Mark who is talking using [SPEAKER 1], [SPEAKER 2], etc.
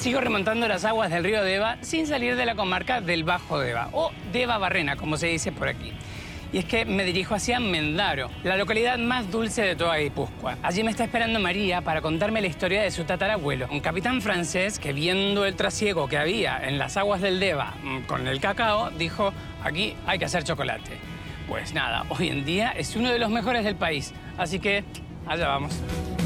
[SPEAKER 1] Sigo remontando las aguas del río Deva sin salir de la comarca del Bajo Deva, o Deva-Barrena, como se dice por aquí. Y es que me dirijo hacia Mendaro, la localidad más dulce de toda Guipúzcoa. Allí me está esperando María para contarme la historia de su tatarabuelo, un capitán francés que, viendo el trasiego que había en las aguas del Deva con el cacao, dijo: aquí hay que hacer chocolate. Pues nada, hoy en día es uno de los mejores del país, así que allá vamos.